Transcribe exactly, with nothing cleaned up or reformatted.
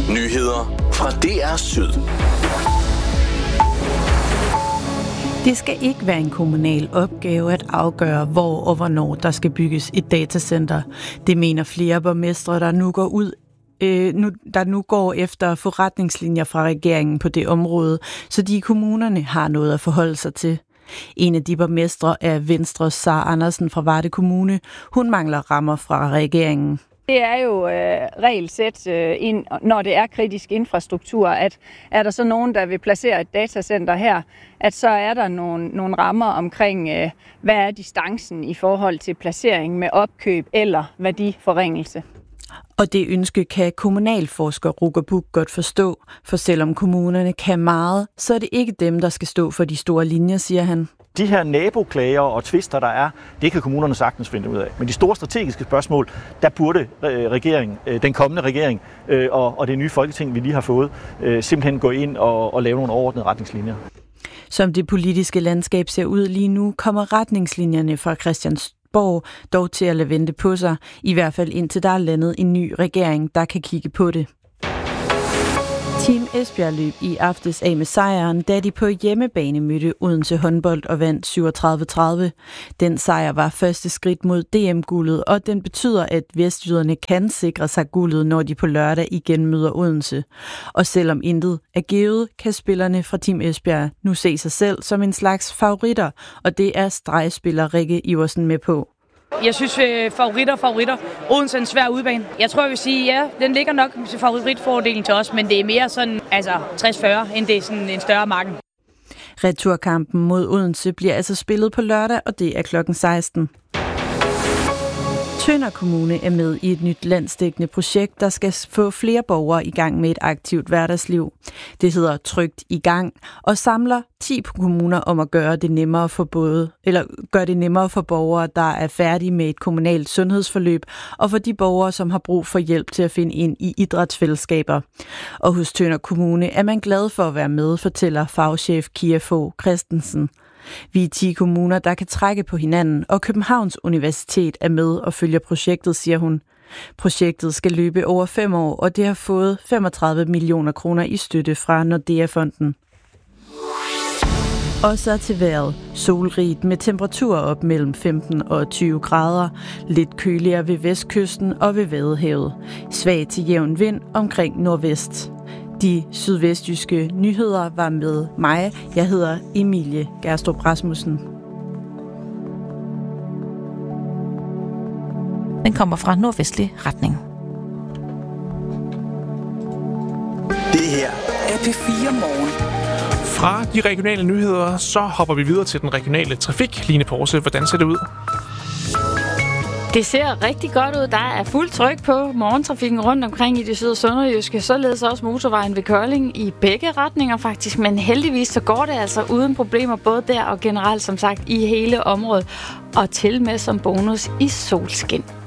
Nyheder fra D R Syd. Det skal ikke være en kommunal opgave at afgøre, hvor og hvornår der skal bygges et datacenter. Det mener flere borgmestre, der nu går ud øh, nu, der nu går efter at få retningslinjer fra regeringen på det område, så de i kommunerne har noget at forholde sig til. En af de borgmestre er Venstres Sara Andersen fra Varde Kommune. Hun mangler rammer fra regeringen. Det er jo øh, regelsæt, øh, ind, når det er kritisk infrastruktur, at er der så nogen, der vil placere et datacenter her, at så er der nogle, nogle rammer omkring, øh, hvad er distancen i forhold til placering med opkøb eller værdiforringelse. Og det ønske kan kommunalforsker Roger Buch godt forstå, for selvom kommunerne kan meget, så er det ikke dem, der skal stå for de store linjer, siger han. De her naboklager og tvister, der er, det kan kommunerne sagtens finde ud af. Men de store strategiske spørgsmål, der burde regeringen, den kommende regering og det nye folketing, vi lige har fået, simpelthen gå ind og lave nogle overordnede retningslinjer. Som det politiske landskab ser ud lige nu, kommer retningslinjerne fra Christiansborg dog til at lade vente på sig, i hvert fald indtil der er landet en ny regering, der kan kigge på det. Team Esbjerg løb i aftes af med sejren, da de på hjemmebane mødte Odense håndbold og vandt syvogtredive tredive. Den sejr var første skridt mod D M-guldet, og den betyder, at vestjyderne kan sikre sig guldet, når de på lørdag igen møder Odense. Og selvom intet er givet, kan spillerne fra Team Esbjerg nu se sig selv som en slags favoritter, og det er stregspiller Rikke Iversen med på. Jeg synes, øh, favoritter, favoritter. Odense er en svær udbane. Jeg tror, jeg vil sige, ja, den ligger nok til favoritfordelen til os, men det er mere sådan, altså tres fyrre, end det er sådan en større marken. Returkampen mod Odense bliver altså spillet på lørdag, og det er klokken seksten. Tønder Kommune er med i et nyt landsdækkende projekt, der skal få flere borgere i gang med et aktivt hverdagsliv. Det hedder Trygt i gang og samler ti kommuner om at gøre det nemmere for både eller gøre det nemmere for borgere, der er færdige med et kommunalt sundhedsforløb, og for de borgere, som har brug for hjælp til at finde ind i idrætsfællesskaber. Og hos Tønder Kommune er man glad for at være med, fortæller fagchef Kia Fogh Christensen. Vi er ti kommuner, der kan trække på hinanden, og Københavns Universitet er med og følger projektet, siger hun. Projektet skal løbe over fem år, og det har fået femogtredive millioner kroner i støtte fra Nordea-fonden. Og så til vejret. Solrigt med temperaturer op mellem femten og tyve grader. Lidt køligere ved vestkysten og ved Vadehavet. Svag til jævn vind omkring nordvest. De sydvestjyske nyheder var med mig. Jeg hedder Emilie Gerstrup Rasmussen. Den kommer fra nordvestlig retning. Det her er P fire Morgen. Fra de regionale nyheder, så hopper vi videre til den regionale trafik. Line Porse, hvordan ser det ud? Det ser rigtig godt ud. Der er fuld tryk på morgentrafikken rundt omkring i det syd- og sønderjyske. Således også motorvejen ved Kørling i begge retninger faktisk. Men heldigvis så går det altså uden problemer både der og generelt som sagt i hele området. Og til med som bonus i solskin.